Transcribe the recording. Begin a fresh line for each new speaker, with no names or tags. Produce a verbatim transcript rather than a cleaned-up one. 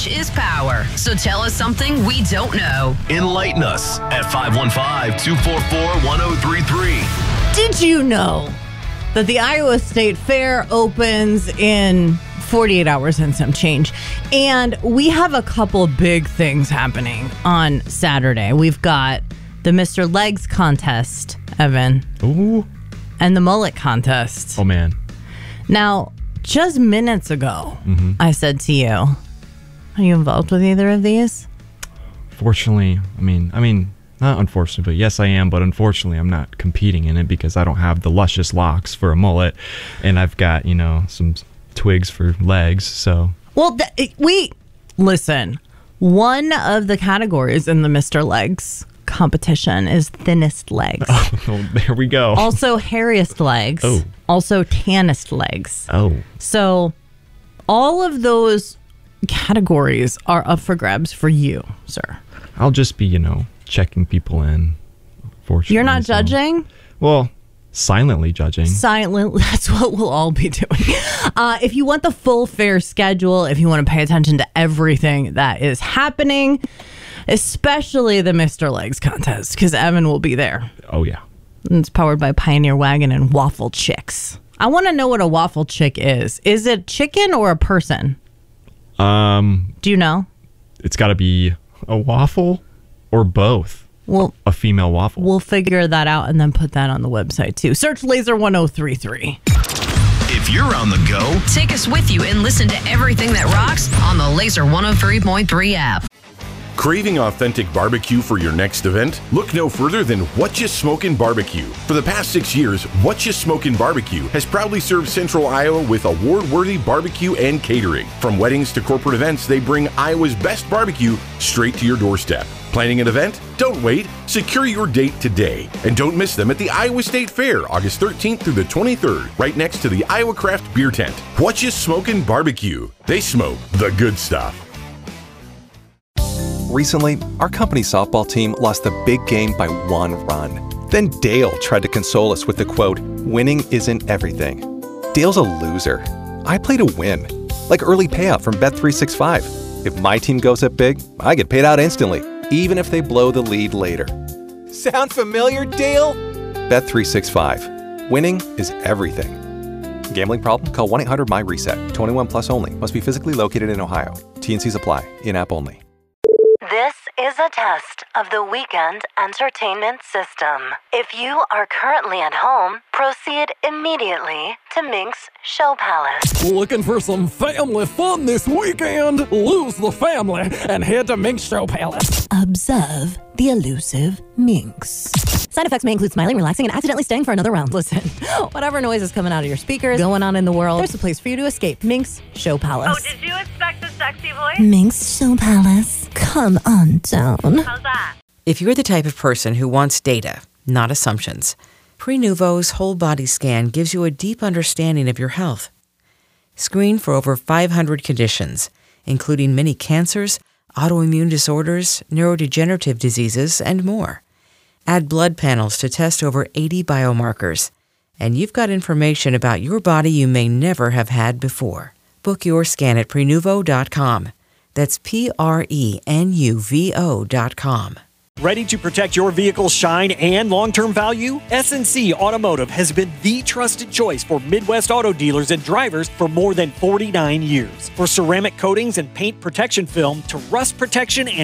Knowledge is power. So tell us something we don't know.
Enlighten us at five one five, two four four, one zero three three.
Did you know that the Iowa State Fair opens in forty-eight hours and some change? And we have a couple big things happening on Saturday. We've got the Mister Legs contest, Evan.
Ooh.
And the mullet contest.
Oh, man.
Now, just minutes ago,
mm-hmm.
I said to you, are you involved with either of these?
Fortunately, I mean, I mean, not unfortunately, but yes, I am. But unfortunately, I'm not competing in it because I don't have the luscious locks for a mullet. And I've got, you know, some twigs for legs. So,
well, th- we listen. One of the categories in the Mister Legs competition is thinnest legs.
Oh, well, there we go.
Also hairiest legs.
Oh.
Also tannest legs.
Oh.
So all of those categories are up for grabs for you, sir.
I'll just be, you know, checking people in. Fortunately,
you're not
so.
judging?
Well, silently judging.
Silent. That's what we'll all be doing. Uh, if you want the full fair schedule, if you want to pay attention to everything that is happening, especially the Mister Legs contest, because Evan will be there.
Oh, yeah.
And it's powered by Pioneer Wagon and Waffle Chicks. I want to know what a waffle chick is. Is it chicken or a person?
Um,
Do you know?
It's got to be a waffle or both.
Well,
a female waffle.
We'll figure that out and then put that on the website, too. Search Laser one oh three three.
If you're on the go,
take us with you and listen to everything that rocks on the Laser one oh three point three app.
Craving authentic barbecue for your next event? Look no further than What Ya Smokin' Barbecue. For the past six years, What Ya Smokin' Barbecue has proudly served Central Iowa with award-worthy barbecue and catering. From weddings to corporate events, they bring Iowa's best barbecue straight to your doorstep. Planning an event? Don't wait. Secure your date today. And don't miss them at the Iowa State Fair, August thirteenth through the twenty-third, right next to the Iowa Craft Beer Tent. What Ya Smokin' Barbecue. They smoke the good stuff.
Recently, our company softball team lost the big game by one run. Then Dale tried to console us with the quote, "Winning isn't everything." Dale's a loser. I play to win. Like early payout from Bet three sixty-five. If my team goes up big, I get paid out instantly, even if they blow the lead later. Sound familiar, Dale? Bet three sixty-five. Winning is everything. Gambling problem? Call one eight hundred M Y reset. twenty-one plus only. Must be physically located in Ohio. T and Cs apply. In-app only.
This is a test of the Weekend Entertainment System. If you are currently at home, proceed immediately to Minx Show Palace.
Looking for some family fun this weekend? Lose the family and head to Minx Show Palace.
Observe the elusive Minx. Side effects may include smiling, relaxing, and accidentally staying for another round.
Listen, whatever noise is coming out of your speakers, going on in the world, there's a place for you to escape. Minx Show Palace.
Oh, did you expect a sexy voice?
Minx Show Palace. Come on down.
How's that?
If you're the type of person who wants data, not assumptions, Prenuvo's whole body scan gives you a deep understanding of your health. Screen for over five hundred conditions, including many cancers, autoimmune disorders, neurodegenerative diseases, and more. Add blood panels to test over eighty biomarkers, and you've got information about your body you may never have had before. Book your scan at Prenuvo dot com. That's P R E N U V O dot com.
Ready to protect your vehicle's shine and long-term value? S and C Automotive has been the trusted choice for Midwest auto dealers and drivers for more than forty-nine years. For ceramic coatings and paint protection film to rust protection and